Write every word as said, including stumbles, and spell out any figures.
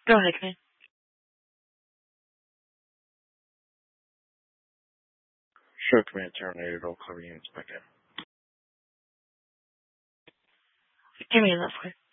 Go ahead, man. Sure, Command Terminator, all cover units back in. Give me that, please.